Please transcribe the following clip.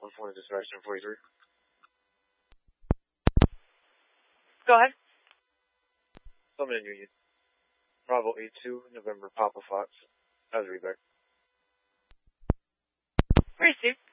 120 dispatch 1043. Go ahead. Summon in Union. Bravo 82, November Papa Fox. How's it, Rebecca? Received.